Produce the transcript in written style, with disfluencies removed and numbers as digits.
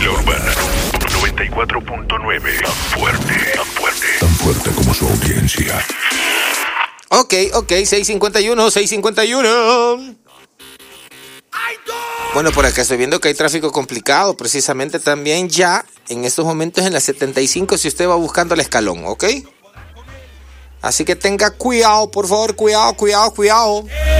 La Urbana 94.9. Tan fuerte, tan fuerte. Tan fuerte como su audiencia. Ok, 651. Bueno, por acá estoy viendo que hay tráfico complicado, precisamente también ya en estos momentos en la 75 si usted va buscando el escalón, ¿ok? Así que tenga cuidado, por favor, cuidado.